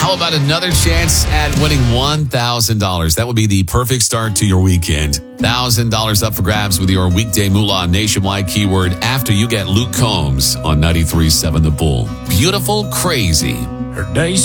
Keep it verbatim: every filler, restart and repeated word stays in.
How about another chance at winning one thousand dollars? That would be the perfect start to your weekend. one thousand dollars up for grabs with your weekday moolah nationwide keyword after you get Luke Combs on ninety-three point seven The Bull. Beautiful Crazy. Her days